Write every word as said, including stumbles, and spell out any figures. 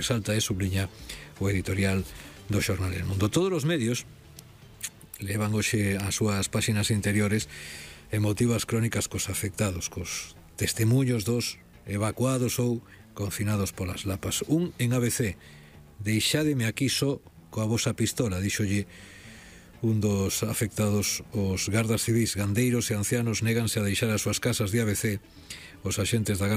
resalta e subliña o editorial do xornal El Mundo. Todos os medios levan hoxe as súas páxinas interiores emotivas crónicas cos afectados, cos testemunhos dos evacuados ou confinados polas lapas. Un en A B C: deixádeme aquí só coa vosa pistola, díxolle un dos afectados. Os gardas civis, gandeiros e ancianos néganse a deixar as súas casas de A B C. Os axentes da